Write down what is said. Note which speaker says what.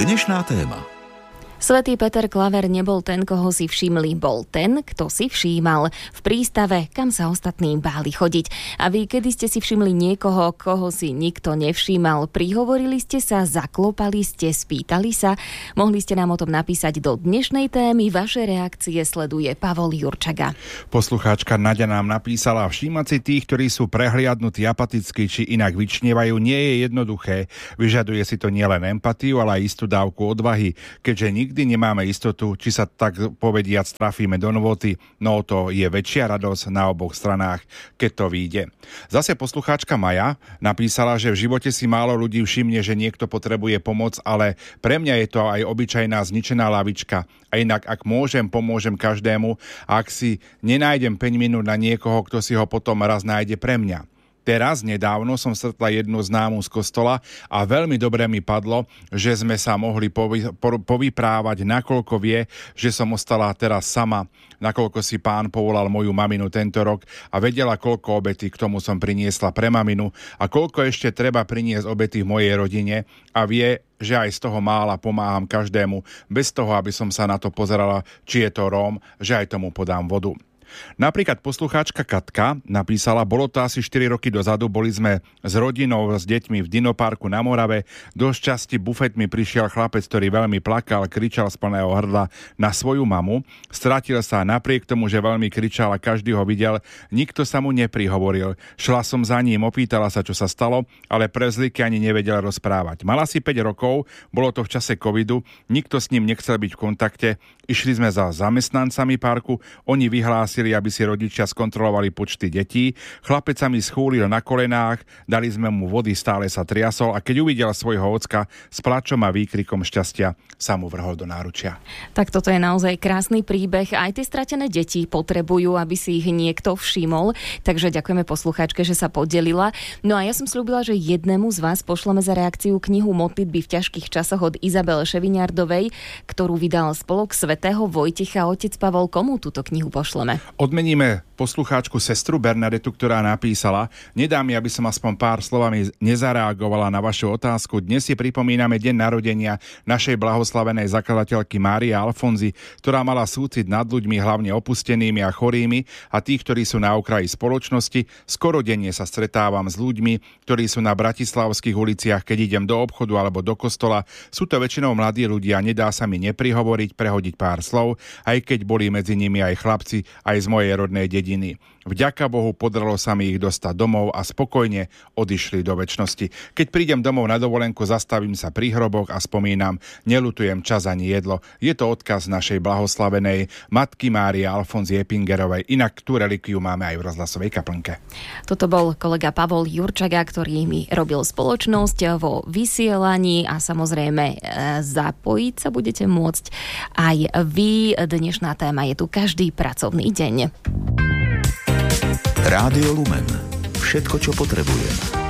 Speaker 1: Dnešná téma.
Speaker 2: Svätý Peter Klaver nebol ten, koho si všimli, bol ten, kto si všímal v prístave, kam sa ostatní báli chodiť. A vy, kedy ste si všimli niekoho, koho si nikto nevšímal, prihovorili ste sa, zaklopali ste, spýtali sa? Mohli ste nám o tom napísať do dnešnej témy. Vaše reakcie sleduje Pavol Jurčaga.
Speaker 3: Poslucháčka Naďa nám napísala: všímať si tých, ktorí sú prehliadnutí, apatickí či inak vyčnievajú, nie je jednoduché. Vyžaduje si to nielen empatiu, ale aj istú dávku odvahy, keďže nikdy nemáme istotu, či sa tak povediac trafíme do nôty, no to je väčšia radosť na oboch stranách, keď to vyjde. Zase poslucháčka Maja napísala, že v živote si málo ľudí všimne, že niekto potrebuje pomoc, ale pre mňa je to aj obyčajná zničená lavička. A inak, ak môžem, pomôžem každému, a ak si nenájdem 5 minút na niekoho, kto si ho potom raz nájde pre mňa. Teraz nedávno som stretla jednu známu z kostola a veľmi dobre mi padlo, že sme sa mohli povyprávať, nakoľko vie, že som ostala teraz sama, nakoľko si Pán povolal moju maminu tento rok a vedela, koľko obety k tomu som priniesla pre maminu a koľko ešte treba priniesť obety v mojej rodine, a vie, že aj z toho mála pomáham každému, bez toho, aby som sa na to pozerala, či je to Róm, že aj tomu podám vodu. Napríklad poslucháčka Katka napísala: bolo to asi 4 roky dozadu, boli sme s rodinou, s deťmi v dinoparku na Morave. Do šťastie bufet mi prišiel chlapec, ktorý veľmi plakal, kričal z plného hrdla na svoju mamu. Stratil sa, napriek tomu, že veľmi kričal a každý ho videl, nikto sa mu neprihovoril. Šla som za ním, opýtala sa, čo sa stalo, ale pre zlyky ani nevedel rozprávať. Mala si 5 rokov, bolo to v čase covidu, nikto s ním nechcel byť v kontakte. Išli sme za zamestnancami parku, oni vyhlásili, aby si rodičia skontrolovali počty detí. Chlapec sa mi schúlil na kolenách, dali sme mu vody, stále sa triasol a keď uvidel svojho ocka, s plačom a výkrikom šťastia sa mu vrhol do náručia.
Speaker 2: Tak toto je naozaj krásny príbeh. Aj tie stratené deti potrebujú, aby si ich niekto všimol. Takže ďakujeme poslucháčke, že sa podelila. No a ja som sľúbila, že jednému z vás pošleme za reakciu knihu Modlitby v ťažkých časoch od Izabele Ševiňárdovej, ktorú vydal spolok Svätého Vojtecha. Otec Pavol, komu túto knihu pošleme?
Speaker 3: Odmeníme poslucháčku sestru Bernadetu, ktorá napísala: nedá mi, aby som aspoň pár slovami nezareagovala na vašu otázku. Dnes si pripomíname deň narodenia našej blahoslavenej zakladateľky Márie Alfonzy, ktorá mala súcit nad ľuďmi, hlavne opustenými a chorými a tých, ktorí sú na okraji spoločnosti. Skoro denne sa stretávam s ľuďmi, ktorí sú na bratislavských uliciach, keď idem do obchodu alebo do kostola. Sú to väčšinou mladí ľudia, nedá sa mi neprihovoriť, prehodiť pár slov, aj keď boli medzi nimi aj chlapci, aj z mojej rodnej dediny. Vďaka Bohu podarilo sa mi ich dostať domov a spokojne odišli do večnosti. Keď prídem domov na dovolenku, zastavím sa pri hroboch a spomínam, neľutujem čas ani jedlo. Je to odkaz našej blahoslavenej matky Márie Alfonzy Epingerovej. Inak tú relikviu máme aj v rozhlasovej kaplnke.
Speaker 2: Toto bol kolega Pavol Jurčaga, ktorý mi robil spoločnosť vo vysielaní a samozrejme zapojiť sa budete môcť aj vy. Dnešná téma je tu každý pracovný deň.
Speaker 1: Rádio Lumen. Všetko, čo potrebujeme.